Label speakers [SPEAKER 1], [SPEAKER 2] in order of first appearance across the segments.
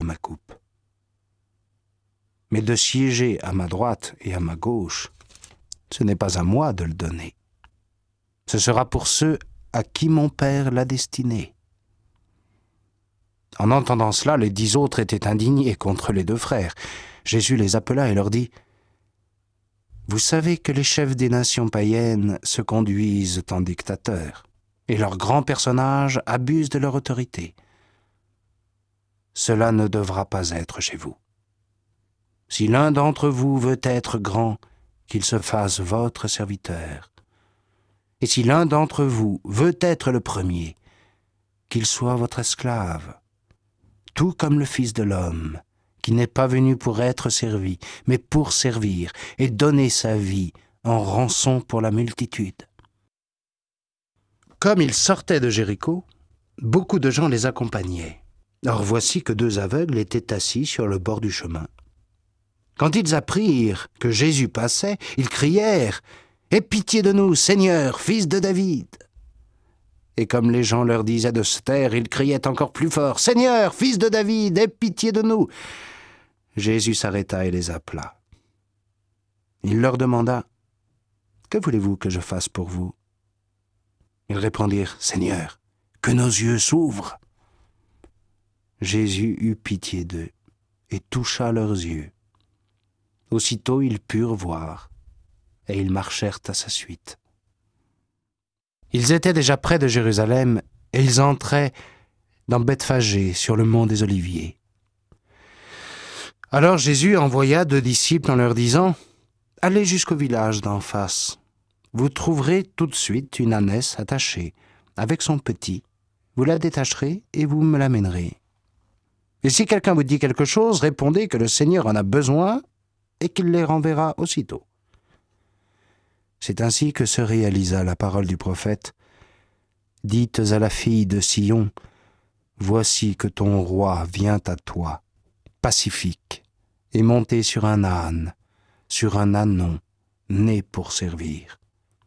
[SPEAKER 1] ma coupe. Mais de siéger à ma droite et à ma gauche, ce n'est pas à moi de le donner. Ce sera pour ceux à qui mon Père l'a destiné. » En entendant cela, les 10 autres étaient indignés contre les 2 frères. Jésus les appela et leur dit : « Vous savez que les chefs des nations païennes se conduisent en dictateurs, et leurs grands personnages abusent de leur autorité. Cela ne devra pas être chez vous. Si l'un d'entre vous veut être grand, qu'il se fasse votre serviteur. Et si l'un d'entre vous veut être le premier, qu'il soit votre esclave. Tout comme le Fils de l'homme, qui n'est pas venu pour être servi, mais pour servir et donner sa vie en rançon pour la multitude. » Comme ils sortaient de Jéricho, beaucoup de gens les accompagnaient. Or voici que 2 aveugles étaient assis sur le bord du chemin. Quand ils apprirent que Jésus passait, ils crièrent : « Aie pitié de nous, Seigneur, fils de David !» Et comme les gens leur disaient de se taire, ils criaient encore plus fort : « Seigneur, fils de David, aie pitié de nous !» Jésus s'arrêta et les appela. Il leur demanda : « Que voulez-vous que je fasse pour vous ?» Ils répondirent : « Seigneur, que nos yeux s'ouvrent. » Jésus eut pitié d'eux et toucha leurs yeux. Aussitôt ils purent voir, et ils marchèrent à sa suite. Ils étaient déjà près de Jérusalem, et ils entraient dans Bethphagée, sur le mont des Oliviers. Alors Jésus envoya 2 disciples en leur disant : « Allez jusqu'au village d'en face. Vous trouverez tout de suite une ânesse attachée, avec son petit. Vous la détacherez et vous me l'amènerez. Et si quelqu'un vous dit quelque chose, répondez que le Seigneur en a besoin et qu'il les renverra aussitôt. » C'est ainsi que se réalisa la parole du prophète : « Dites à la fille de Sion, voici que ton roi vient à toi, pacifique, et monté sur un âne, sur un ânon, né pour servir. »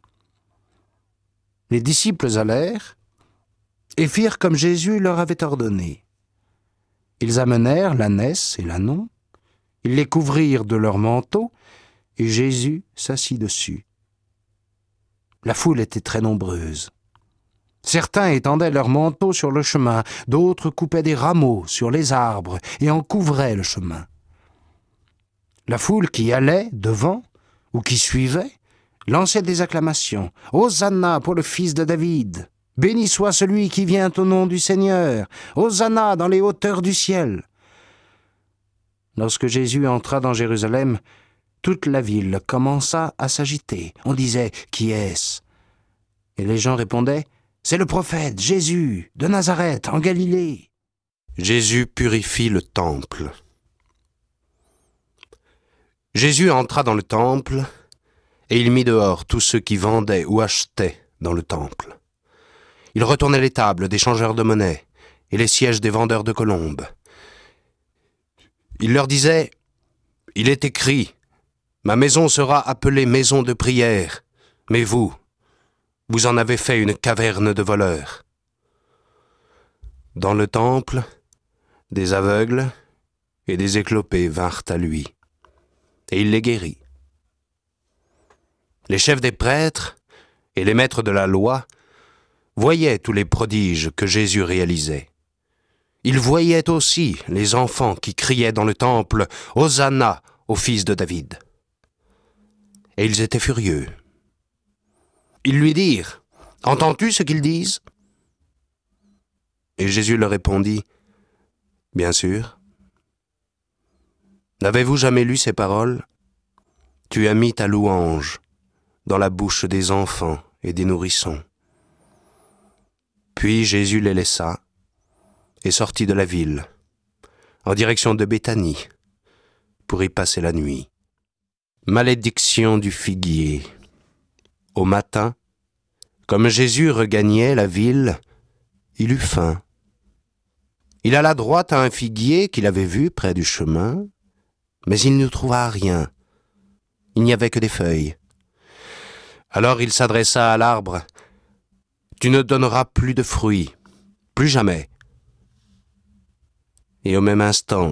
[SPEAKER 1] Les disciples allèrent et firent comme Jésus leur avait ordonné. Ils amenèrent l'ânesse et l'ânon, ils les couvrirent de leurs manteaux, et Jésus s'assit dessus. La foule était très nombreuse. Certains étendaient leurs manteaux sur le chemin, d'autres coupaient des rameaux sur les arbres et en couvraient le chemin. La foule qui allait devant ou qui suivait lançait des acclamations. « Hosanna pour le fils de David ! Béni soit celui qui vient au nom du Seigneur ! Hosanna dans les hauteurs du ciel !» Lorsque Jésus entra dans Jérusalem, toute la ville commença à s'agiter. On disait : « Qui est-ce » Et les gens répondaient : « C'est le prophète Jésus de Nazareth, en Galilée. » Jésus purifie le temple. Jésus entra dans le temple, et il mit dehors tous ceux qui vendaient ou achetaient dans le temple. Il retournait les tables des changeurs de monnaie et les sièges des vendeurs de colombes. Il leur disait : « Il est écrit, ma maison sera appelée maison de prière, mais vous en avez fait une caverne de voleurs. » Dans le temple, des aveugles et des éclopés vinrent à lui, et il les guérit. Les chefs des prêtres et les maîtres de la loi voyaient tous les prodiges que Jésus réalisait. Ils voyaient aussi les enfants qui criaient dans le temple « Hosanna au fils de David !» Et ils étaient furieux. Ils lui dirent : « Entends-tu ce qu'ils disent ?» Et Jésus leur répondit : « Bien sûr. N'avez-vous jamais lu ces paroles ? Tu as mis ta louange dans la bouche des enfants et des nourrissons. » Puis Jésus les laissa et sortit de la ville, en direction de Béthanie, pour y passer la nuit. Malédiction du figuier. Au matin, comme Jésus regagnait la ville, il eut faim. Il alla droit à un figuier qu'il avait vu près du chemin, mais il ne trouva rien. Il n'y avait que des feuilles. Alors il s'adressa à l'arbre : « Tu ne donneras plus de fruits, plus jamais. » Et au même instant,